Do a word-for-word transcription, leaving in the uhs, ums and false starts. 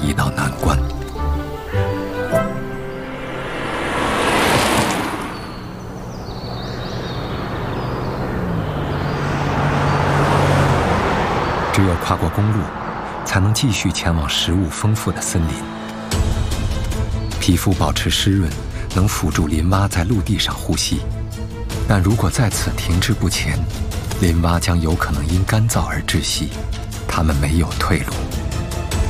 一道难关。只有跨过公路，才能继续前往食物丰富的森林。皮肤保持湿润，能辅助林蛙在陆地上呼吸。但如果在此停滞不前，林蛙将有可能因干燥而窒息，它们没有退路。